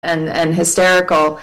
and hysterical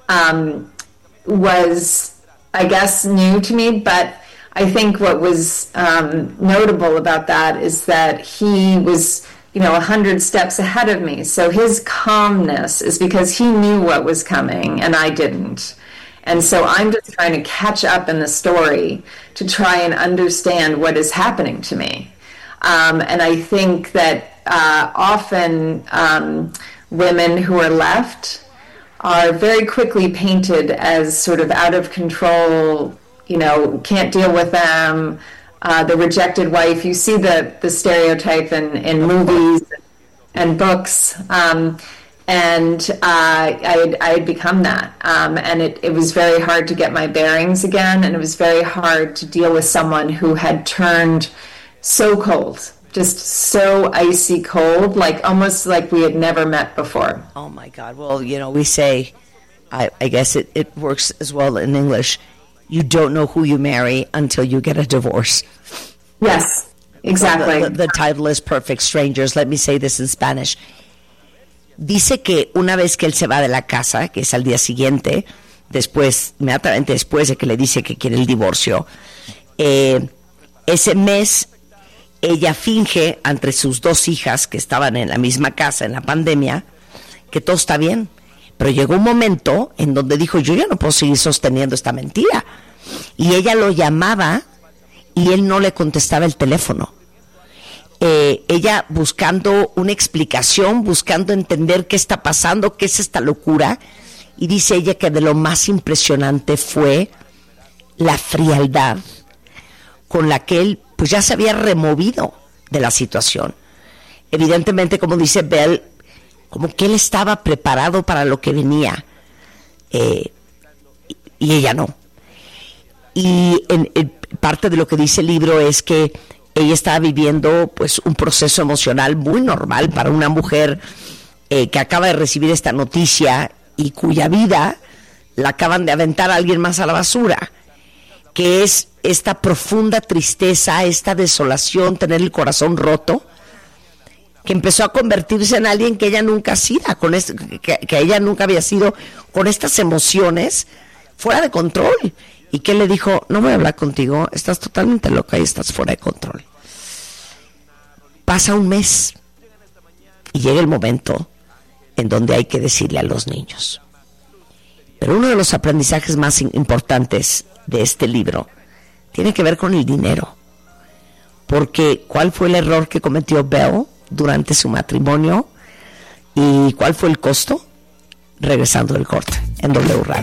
was, I guess, new to me. But I think what was notable about that is that he was, 100 steps ahead of me. So his calmness is because he knew what was coming and I didn't. And so I'm just trying to catch up in the story to try and understand what is happening to me. And I think that often women who are left are very quickly painted as sort of out of control, can't deal with them, the rejected wife. You see the stereotype in movies and books. And I had become that. And it was very hard to get my bearings again. And it was very hard to deal with someone who had turned so cold, just so icy cold, almost like we had never met before. Oh my God. Well, we say, I guess it works as well in English, you don't know who you marry until you get a divorce. Yes, exactly. The title is Perfect Strangers. Let me say this in Spanish. Dice que una vez que él se va de la casa, que es al día siguiente, inmediatamente después de que le dice que quiere el divorcio, ese mes ella finge ante sus dos hijas que estaban en la misma casa en la pandemia que todo está bien, pero llegó un momento en donde dijo, yo ya no puedo seguir sosteniendo esta mentira, y ella lo llamaba y él no le contestaba el teléfono. Ella buscando una explicación, buscando entender qué está pasando, qué es esta locura, y dice ella que de lo más impresionante fue la frialdad con la que él pues ya se había removido de la situación. Evidentemente, como dice Belle, como que él estaba preparado para lo que venía, y ella no. Y parte de lo que dice el libro es que ella estaba viviendo pues un proceso emocional muy normal para una mujer que acaba de recibir esta noticia y cuya vida la acaban de aventar a alguien más a la basura, que es esta profunda tristeza, esta desolación, tener el corazón roto, que empezó a convertirse en alguien que ella nunca ha sido, que ella nunca había sido, con estas emociones fuera de control. Y que le dijo, no voy a hablar contigo, estás totalmente loca y estás fuera de control. Pasa un mes y llega el momento en donde hay que decirle a los niños. Pero uno de los aprendizajes más importantes de este libro tiene que ver con el dinero. Porque ¿cuál fue el error que cometió Belle durante su matrimonio? ¿Y cuál fue el costo? Regresando del corte en W Radio.